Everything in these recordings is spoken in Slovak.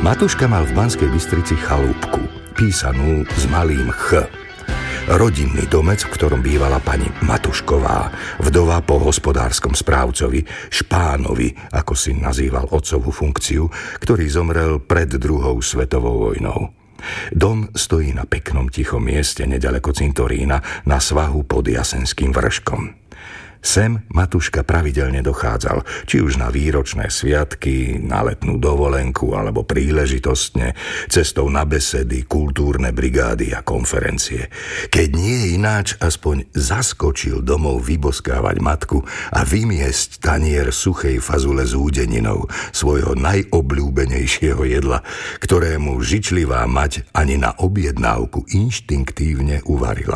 Matuška mal v Banskej Bystrici chalúbku, písanú s malým Ch. Rodinný domec, v ktorom bývala pani Matušková, vdova po hospodárskom správcovi, Špánovi, ako si nazýval otcovú funkciu, ktorý zomrel pred druhou svetovou vojnou. Dom stojí na peknom tichom mieste nedaleko cintorína na svahu pod Jasenským vrškom. Sem Matuška pravidelne dochádzal, či už na výročné sviatky, na letnú dovolenku alebo príležitostne, cestou na besedy, kultúrne brigády a konferencie. Keď nie ináč, aspoň zaskočil domov vyboskávať matku a vymiesť tanier suchej fazule s údeninou, svojho najobľúbenejšieho jedla, ktorému žičlivá mať ani na objednávku inštinktívne uvarila.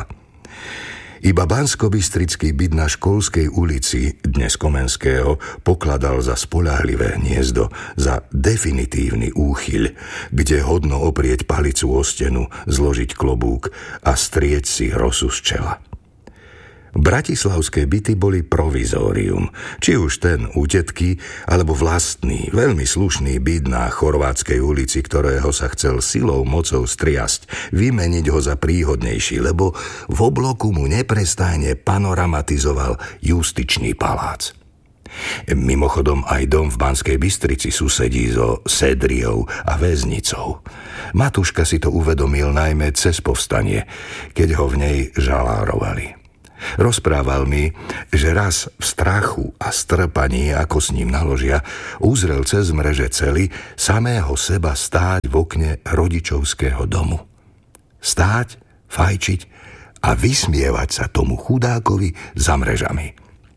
Iba banskobystrický byt na Školskej ulici, dnes Komenského, pokladal za spoľahlivé hniezdo, za definitívny úchyľ, kde hodno oprieť palicu o stenu, zložiť klobúk a strieť si rosu z čela. Bratislavské byty boli provizórium, či už ten u tetky, alebo vlastný, veľmi slušný byt na Chorvátskej ulici, ktorého sa chcel silou mocou striasť, vymeniť ho za príhodnejší, lebo v obloku mu neprestajne panoramatizoval justičný palác. Mimochodom aj dom v Banskej Bystrici susedí so Sedriou a väznicou. Matuška si to uvedomil najmä cez povstanie, keď ho v nej žalárovali. Rozprával mi, že raz v strachu a strpaní, ako s ním naložia, uzrel cez mreže cely samého seba stáť v okne rodičovského domu. Stáť, fajčiť a vysmievať sa tomu chudákovi za mrežami.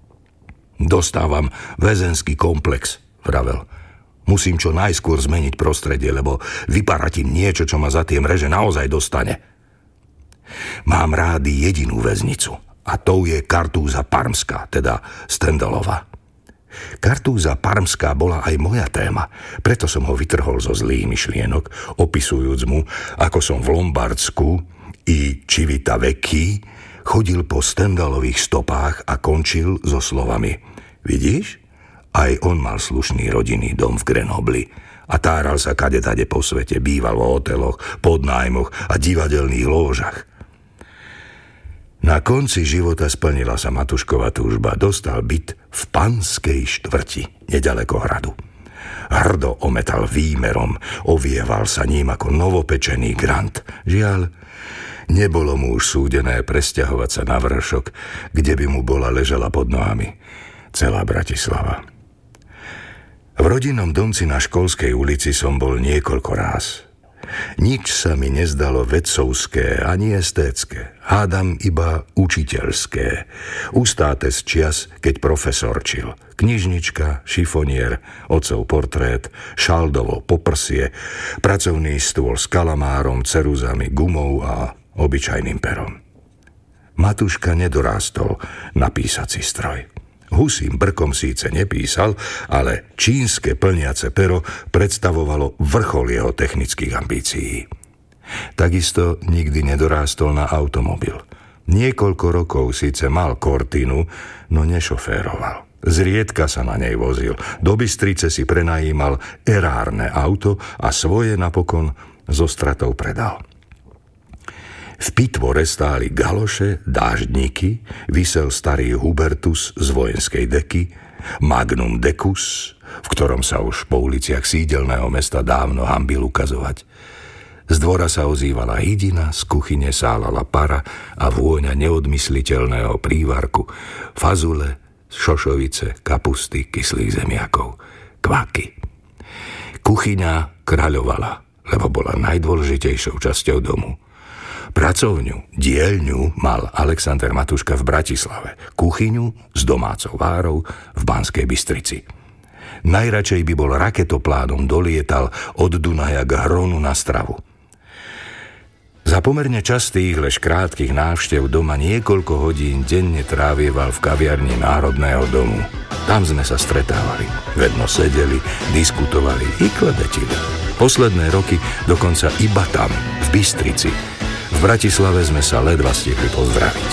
Dostávam väzenský komplex, vravel. Musím čo najskôr zmeniť prostredie, lebo vyparatím niečo, čo ma za tie mreže naozaj dostane. Mám rád jedinú väznicu. A tou je Kartúza Parmská, teda Stendalova. Kartúza Parmská bola aj moja téma, preto som ho vytrhol zo zlých myšlienok, opisujúc mu, ako som v Lombardsku i Civita Vecchi chodil po Stendalových stopách a končil so slovami: vidíš, aj on mal slušný rodinný dom v Grenobli a táral sa kadetade po svete, býval vo hoteloch, podnájmoch a divadelných lóžach. Na konci života splnila sa Matuškova túžba. Dostal byt v Panskej štvrti, nedaleko hradu. Hrdo ometal výmerom, ovieval sa ním ako novopečený grant. Žiaľ, nebolo mu už súdené presťahovať sa na vršok, kde by mu bola ležela pod nohami celá Bratislava. V rodinnom domci na Školskej ulici som bol niekoľko ráz. Nič sa mi nezdalo vedcovské ani estétske, hádam iba učiteľské. Ustáte z čias, keď profesor čil. Knižnička, šifonier, otcov portrét, šaldovo poprsie, pracovný stôl s kalamárom, ceruzami, gumou a obyčajným perom. Matuška nedorástol na písací stroj. Husím brkom síce nepísal, ale čínske plniace pero predstavovalo vrchol jeho technických ambícií. Takisto nikdy nedorástol na automobil. Niekoľko rokov síce mal Cortinu, no nešoféroval. Zriedka sa na nej vozil. Do Bystrice si prenajímal erárne auto a svoje napokon so stratou predal. V pitvore stáli galoše, dáždníky, visel starý Hubertus z vojenskej deky, Magnum Decus, v ktorom sa už po uliciach sídelného mesta dávno hanbil ukazovať. Z dvora sa ozývala hydina, z kuchyne sálala para a vôňa neodmysliteľného prívarku, fazule, šošovice, kapusty, kyslých zemiakov, kvaky. Kuchyňa kráľovala, lebo bola najdôležitejšou časťou domu. Pracovňu, dielňu mal Alexander Matuška v Bratislave, kuchyňu s domácou várou v Banskej Bystrici. Najradšej by bol raketoplánom dolietal od Dunaja k Hronu na stravu. Za pomerne častých, lež krátkych návštev doma niekoľko hodín denne trávieval v kaviarni Národného domu. Tam sme sa stretávali, vedno sedeli, diskutovali i klebetili. Posledné roky dokonca iba tam, v Bystrici. V Bratislave sme sa ledva stihli pozdraviť.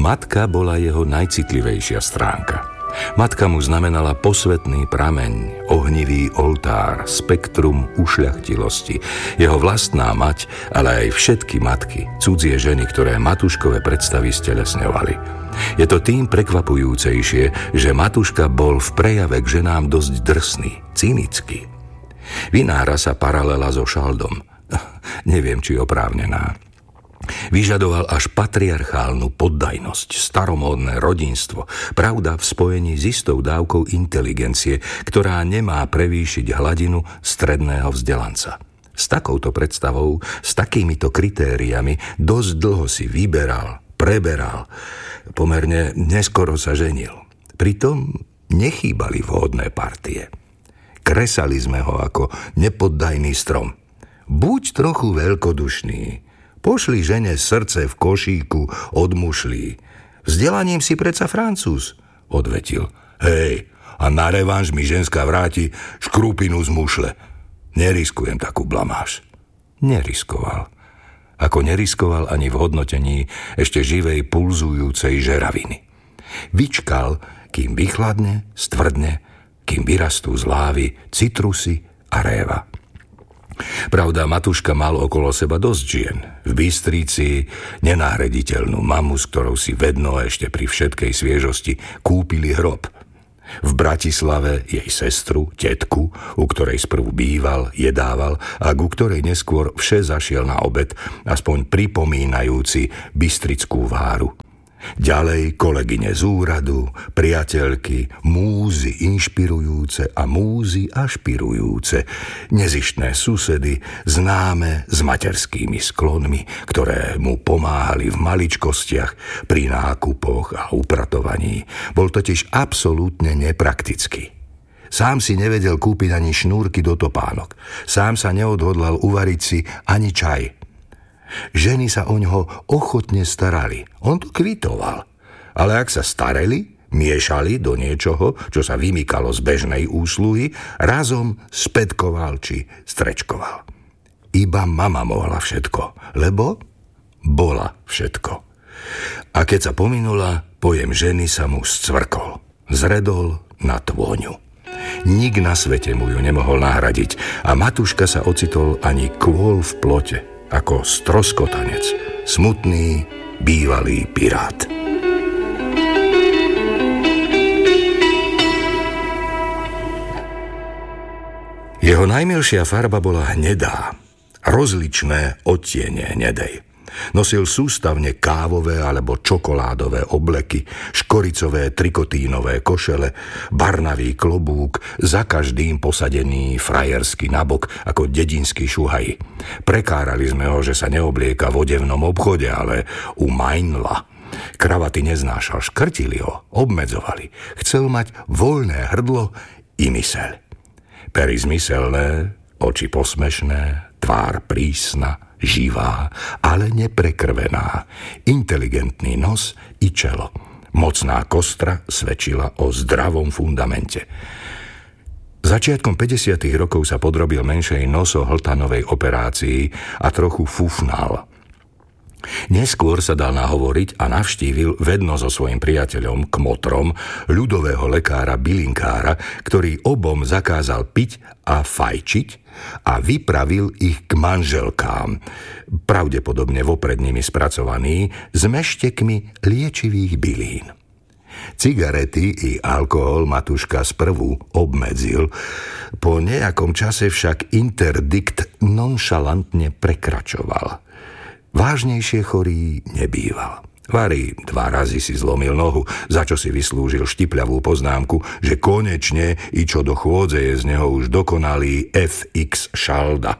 Matka bola jeho najcitlivejšia stránka. Matka mu znamenala posvätný prameň, ohnivý oltár, spektrum ušľachtilosti. Jeho vlastná mať, ale aj všetky matky, cudzie ženy, ktoré Matuškové predstavy stelesňovali. Je to tým prekvapujúcejšie, že Matuška bol v prejave k ženám dosť drsný, cynický. Vynára sa paralela so Šaldom. Neviem, či oprávnená. Vyžadoval až patriarchálnu poddajnosť, staromódne rodinstvo, pravda v spojení s istou dávkou inteligencie, ktorá nemá prevýšiť hladinu stredného vzdelanca. S takouto predstavou, s takýmito kritériami dosť dlho si vyberal, preberal, pomerne neskoro sa ženil. Pritom nechýbali vhodné partie. Kresali sme ho ako nepoddajný strom. Buď trochu veľkodušný, pošli žene srdce v košíku od mušlí. Vzdelaním si predsa Francúz, odvetil. Hej, a na revanš mi ženská vráti škrupinu z mušle. Neriskujem takú blamáž. Neriskoval. Ako neriskoval ani v hodnotení ešte živej pulzujúcej žeraviny. Vyčkal, kým vychladne, stvrdne, kým vyrastú z lávy citrusy a réva. Pravda, Matuška mal okolo seba dosť žien. V Bystrici nenahraditeľnú mamu, s ktorou si vedno ešte pri všetkej sviežosti kúpili hrob. V Bratislave jej sestru, tetku, u ktorej sprvu býval, jedával a ku ktorej neskôr vše zašiel na obed, aspoň pripomínajúci bystrickú váru. Ďalej kolegyne z úradu, priateľky, múzy inšpirujúce a múzy ašpirujúce, nezištné susedy, známe s materskými sklonmi, ktoré mu pomáhali v maličkostiach, pri nákupoch a upratovaní. Bol totiž absolútne nepraktický. Sám si nevedel kúpiť ani šnúrky do topánok. Sám sa neodhodlal uvariť si ani čaj. Ženy sa oňho ochotne starali. On to kvitoval. Ale ak sa starali, miešali do niečoho, čo sa vymykalo z bežnej úsluhy, razom spätkoval či strečkoval. Iba mama mohla všetko, lebo bola všetko. A keď sa pominula, pojem ženy sa mu scvrkol. Zredol na tôňu. Nik na svete mu ju nemohol nahradiť a Matuška sa ocitol ani kôl v plote, ako stroskotanec, smutný, bývalý pirát. Jeho najmilšia farba bola hnedá, rozličné odtiene hnedej. Nosil sústavne kávové alebo čokoládové obleky, škoricové trikotínové košele, barnavý klobúk, za každým posadený frajersky nabok ako dedinský šuhaj. Prekárali sme ho, že sa neoblieka v odevnom obchode, ale u Meinla. Kravaty neznášal, škrtili ho, obmedzovali. Chcel mať voľné hrdlo i myseľ. Pery zmyselné, oči posmešné, tvár prísna, živá, ale neprekrvená, inteligentný nos i čelo. Mocná kostra svedčila o zdravom fundamente. Začiatkom 50. rokov sa podrobil menšej nosohltanovej operácii a trochu fufnal. Neskôr sa dal nahovoriť a navštívil vedno so svojím priateľom, kmotrom, ľudového lekára Bilinkára, ktorý obom zakázal piť a fajčiť a vypravil ich k manželkám, pravdepodobne vopred nimi spracovaný, s meštekmi liečivých bylín. Cigarety i alkohol Matuška sprvu obmedzil, po nejakom čase však interdikt nonšalantne prekračoval. Vážnejšie chorý nebýval. Vary 2 razy si zlomil nohu, za čo si vyslúžil štipľavú poznámku, že konečne i čo do chôdze je z neho už dokonalý FX Šalda.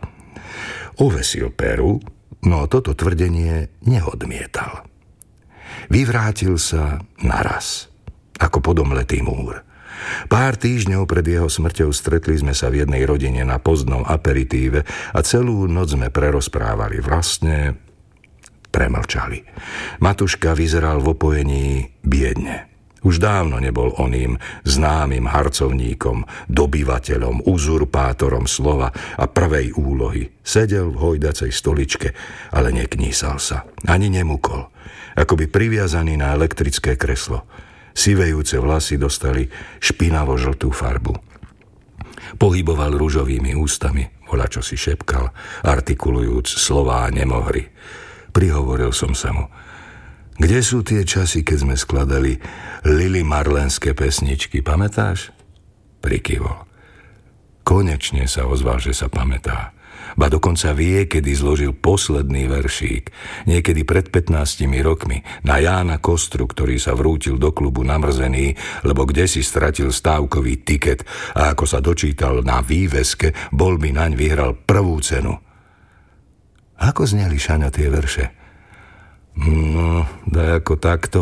Ovesil peru, no toto tvrdenie neodmietal. Vyvrátil sa naraz, ako podomletý múr. Pár týždňov pred jeho smrťou stretli sme sa v jednej rodine na pozdnom aperitíve a celú noc sme prerozprávali, vlastne premlčali. Matuška vyzeral v opojení biedne. Už dávno nebol oným známym harcovníkom, dobyvateľom, uzurpátorom slova a prvej úlohy. Sedel v hojdacej stoličke, ale neknísal sa, ani nemukol, akoby priviazaný na elektrické kreslo. Sivejúce vlasy dostali špinavo-žltú farbu. Pohyboval ružovými ústami, voľačo si šepkal, artikulujúc slová nemohry. Prihovoril som sa mu. Kde sú tie časy, keď sme skladali Lily Marlenské pesničky, pamätáš? Prikyvol. Konečne sa ozval, že sa pamätá. Ba dokonca vie, kedy zložil posledný veršík. Niekedy pred 15 rokmi na Jána Kostru, ktorý sa vrútil do klubu namrzený, lebo kdesi stratil stávkový tiket a ako sa dočítal na výveske, bol by naň vyhral prvú cenu. Ako zneli, Šaňo, tie verše? No, daj ako takto.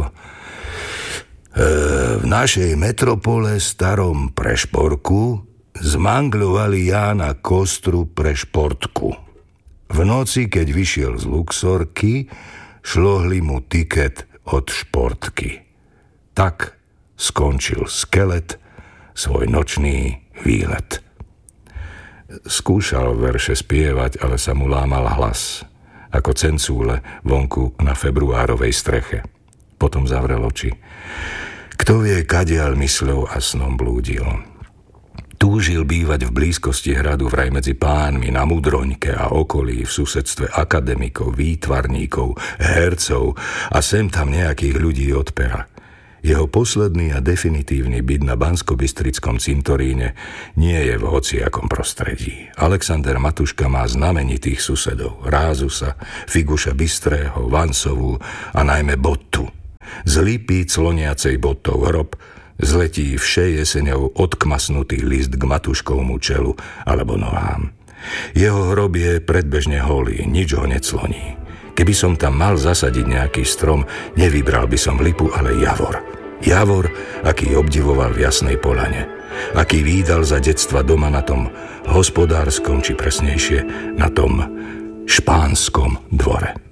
V našej metropole starom Prešporku zmangľovali Jána Kostru pre športku. V noci, keď vyšiel z Luxorky, šlohli mu tiket od športky. Tak skončil skelet svoj nočný výlet. Skúšal verše spievať, ale sa mu lámal hlas, ako cencúle vonku na februárovej streche. Potom zavrel oči. Kto vie, kadiaľ mysľou a snom blúdil. Túžil bývať v blízkosti hradu vraj medzi pánmi na Mudroňke a okolí v susedstve akademikov, výtvarníkov, hercov a sem tam nejakých ľudí od pera. Jeho posledný a definitívny byt na Banskobystrickom cintoríne nie je v hociakom prostredí. Alexander Matuška má znamenitých susedov. Rázusa, Figuša Bystrého, Vansovu a najmä Bottu. Z lípy cloniacej Bottov hrob zletí vše jeseňou odkmasnutý list k Matuškovmu čelu alebo nohám. Jeho hrob je predbežne holý, nič ho necloní. Keby som tam mal zasadiť nejaký strom, nevybral by som lipu, ale javor. Javor, aký obdivoval v Jasnej Poľane. Aký vídal za detstva doma na tom hospodárskom, či presnejšie na tom špánskom dvore.